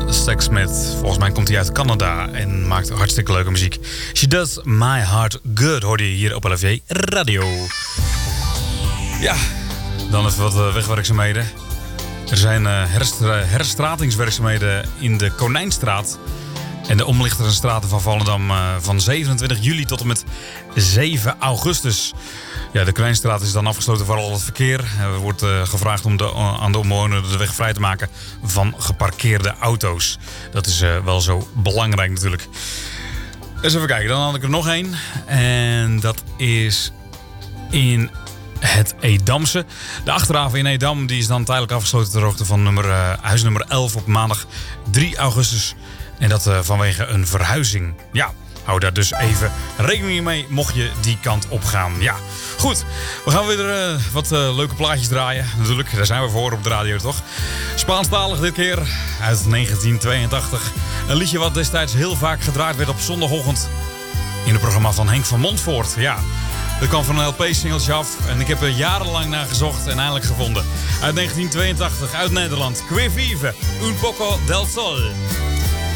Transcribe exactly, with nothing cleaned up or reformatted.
Sexsmith. Volgens mij komt hij uit Canada en maakt hartstikke leuke muziek. She Does My Heart Good hoorde je hier op L F J Radio. Ja, dan even wat wegwerkzaamheden. Er zijn herstra- herstratingswerkzaamheden in de Konijnstraat en de omliggende straten van Volendam van zevenentwintig juli tot en met zeven augustus. Ja, de Konijnstraat is dan afgesloten voor al het verkeer. Er wordt uh, gevraagd om de, aan de omwonenden de weg vrij te maken van geparkeerde auto's. Dat is uh, wel zo belangrijk natuurlijk. Dus even kijken, dan had ik er nog één. En dat is in het Edamse. De achterhaven in Edam die is dan tijdelijk afgesloten ter hoogte van nummer, uh, huis nummer elf op maandag drie augustus. En dat uh, vanwege een verhuizing. Ja, hou daar dus even rekening mee mocht je die kant op gaan. Ja, goed. We gaan weer uh, wat uh, leuke plaatjes draaien. Natuurlijk, daar zijn we voor op de radio toch? Spaanstalig dit keer uit negentien tweeëntachtig. Een liedje wat destijds heel vaak gedraaid werd op zondagochtend in het programma van Henk van Montvoort. Ja, dat kwam van een L P-singeltje af en ik heb er jarenlang naar gezocht en eindelijk gevonden. Uit negentien tweeëntachtig, uit Nederland. Que vive un poco del sol.